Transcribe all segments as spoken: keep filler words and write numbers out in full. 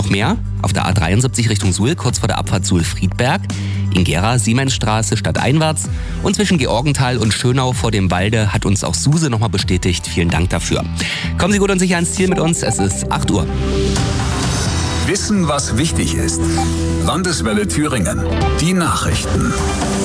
Noch mehr auf der A dreiundsiebzig Richtung Suhl, kurz vor der Abfahrt Suhl-Friedberg, in Gera, Siemensstraße stadteinwärts und zwischen Georgenthal und Schönau vor dem Walde hat uns auch Suse nochmal bestätigt. Vielen Dank dafür. Kommen Sie gut und sicher ans Ziel mit uns. Es ist acht Uhr. Wissen, was wichtig ist. Landeswelle Thüringen. Die Nachrichten.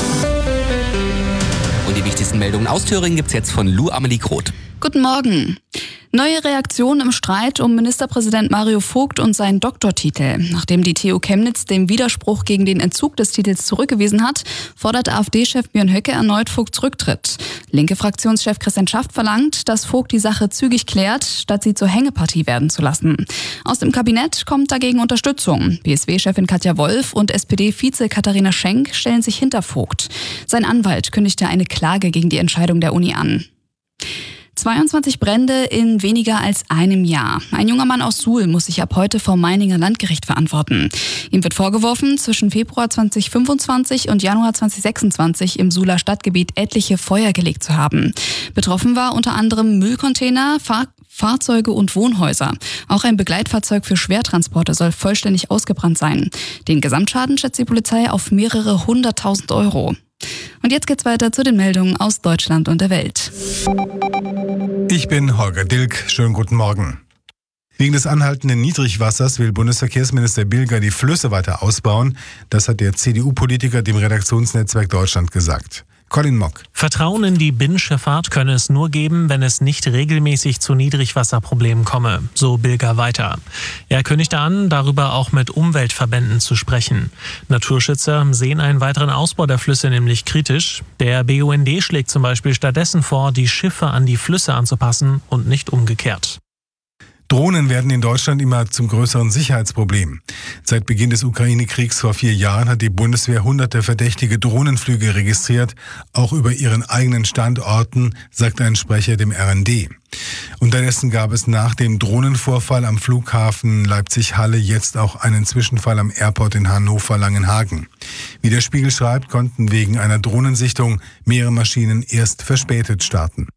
Und die wichtigsten Meldungen aus Thüringen gibt's jetzt von Lou Amelie Groth. Guten Morgen. Neue Reaktion im Streit um Ministerpräsident Mario Vogt und seinen Doktortitel. Nachdem die T U Chemnitz den Widerspruch gegen den Entzug des Titels zurückgewiesen hat, fordert AfD-Chef Björn Höcke erneut Vogts Rücktritt. Linke Fraktionschef Christian Schaft verlangt, dass Vogt die Sache zügig klärt, statt sie zur Hängepartie werden zu lassen. Aus dem Kabinett kommt dagegen Unterstützung. B S W-Chefin Katja Wolf und S P D-Vize Katharina Schenk stellen sich hinter Vogt. Sein Anwalt kündigte eine Klage gegen die Entscheidung der Uni an. zweiundzwanzig Brände in weniger als einem Jahr. Ein junger Mann aus Suhl muss sich ab heute vor Meininger Landgericht verantworten. Ihm wird vorgeworfen, zwischen Februar zweitausendfünfundzwanzig und Januar zweitausendsechsundzwanzig im Suhler Stadtgebiet etliche Feuer gelegt zu haben. Betroffen war unter anderem Müllcontainer, Fahr- Fahrzeuge und Wohnhäuser. Auch ein Begleitfahrzeug für Schwertransporte soll vollständig ausgebrannt sein. Den Gesamtschaden schätzt die Polizei auf mehrere hunderttausend Euro. Und jetzt geht's weiter zu den Meldungen aus Deutschland und der Welt. Ich bin Holger Dilk. Schönen guten Morgen. Wegen des anhaltenden Niedrigwassers will Bundesverkehrsminister Bilger die Flüsse weiter ausbauen. Das hat der C D U-Politiker dem Redaktionsnetzwerk Deutschland gesagt. Colin Mock. Vertrauen in die Binnenschifffahrt könne es nur geben, wenn es nicht regelmäßig zu Niedrigwasserproblemen komme, so Bilger weiter. Er kündigte an, darüber auch mit Umweltverbänden zu sprechen. Naturschützer sehen einen weiteren Ausbau der Flüsse nämlich kritisch. Der B U N D schlägt zum Beispiel stattdessen vor, die Schiffe an die Flüsse anzupassen und nicht umgekehrt. Drohnen werden in Deutschland immer zum größeren Sicherheitsproblem. Seit Beginn des Ukraine-Kriegs vor vier Jahren hat die Bundeswehr hunderte verdächtige Drohnenflüge registriert, auch über ihren eigenen Standorten, sagt ein Sprecher dem R N D. Unterdessen gab es nach dem Drohnenvorfall am Flughafen Leipzig-Halle jetzt auch einen Zwischenfall am Airport in Hannover-Langenhagen. Wie der Spiegel schreibt, konnten wegen einer Drohnensichtung mehrere Maschinen erst verspätet starten.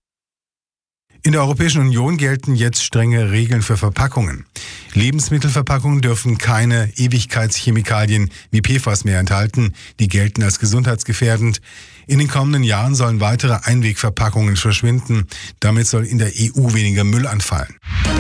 In der Europäischen Union gelten jetzt strenge Regeln für Verpackungen. Lebensmittelverpackungen dürfen keine Ewigkeitschemikalien wie P F A S mehr enthalten. Die gelten als gesundheitsgefährdend. In den kommenden Jahren sollen weitere Einwegverpackungen verschwinden. Damit soll in der E U weniger Müll anfallen.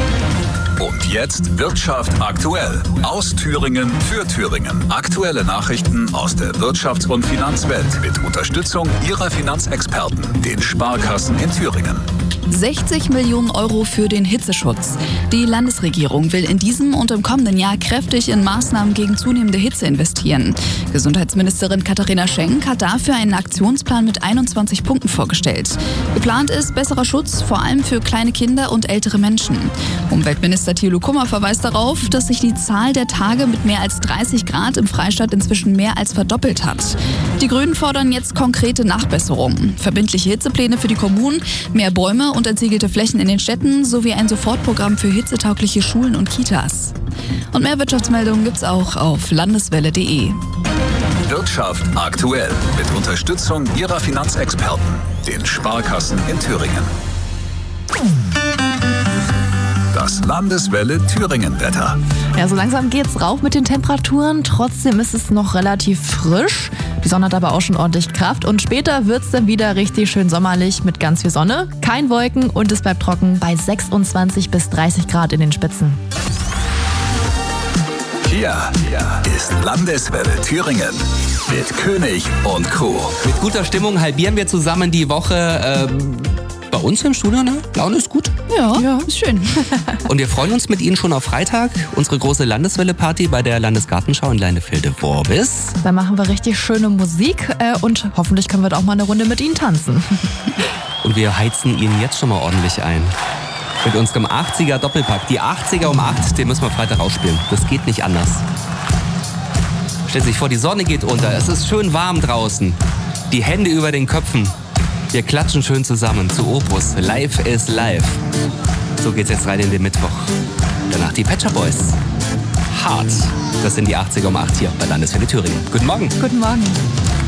Und jetzt Wirtschaft aktuell. Aus Thüringen für Thüringen. Aktuelle Nachrichten aus der Wirtschafts- und Finanzwelt mit Unterstützung Ihrer Finanzexperten, den Sparkassen in Thüringen. sechzig Millionen Euro für den Hitzeschutz. Die Landesregierung will in diesem und im kommenden Jahr kräftig in Maßnahmen gegen zunehmende Hitze investieren. Gesundheitsministerin Katharina Schenk hat dafür einen Aktionsplan mit einundzwanzig Punkten vorgestellt. Geplant ist besserer Schutz, vor allem für kleine Kinder und ältere Menschen. Umweltminister Thilo Kummer verweist darauf, dass sich die Zahl der Tage mit mehr als dreißig Grad im Freistaat inzwischen mehr als verdoppelt hat. Die Grünen fordern jetzt konkrete Nachbesserungen. Verbindliche Hitzepläne für die Kommunen, mehr Bäume und entsiegelte Flächen in den Städten sowie ein Sofortprogramm für hitzetaugliche Schulen und Kitas. Und mehr Wirtschaftsmeldungen gibt's auch auf landeswelle punkt de. Wirtschaft aktuell mit Unterstützung Ihrer Finanzexperten, den Sparkassen in Thüringen. Das Landeswelle Thüringen-Wetter. Ja, so langsam geht's rauf mit den Temperaturen. Trotzdem ist es noch relativ frisch. Die Sonne hat aber auch schon ordentlich Kraft. Und später wird's dann wieder richtig schön sommerlich mit ganz viel Sonne. Kein Wolken und es bleibt trocken bei sechsundzwanzig bis dreißig Grad in den Spitzen. Hier ist Landeswelle Thüringen mit König und Co. Mit guter Stimmung halbieren wir zusammen die Woche. Ähm Bei uns im Studio, ne? Laune ist gut. Ja, ja, ist schön. Und wir freuen uns mit Ihnen schon auf Freitag. Unsere große Landeswelle-Party bei der Landesgartenschau in Leinefelde-Worbis. Da machen wir richtig schöne Musik äh, und hoffentlich können wir da auch mal eine Runde mit Ihnen tanzen. Und wir heizen Ihnen jetzt schon mal ordentlich ein. Mit unserem achtziger Doppelpack. Die achtziger um acht, den müssen wir Freitag ausspielen. Das geht nicht anders. Stellen Sie sich vor, die Sonne geht unter. Es ist schön warm draußen. Die Hände über den Köpfen. Wir klatschen schön zusammen zu Opus. Live is live. So geht's jetzt rein in den Mittwoch. Danach die Pet Shop Boys. Hart. Das sind die achtziger um acht hier bei Landeswelle Thüringen. Guten Morgen. Guten Morgen.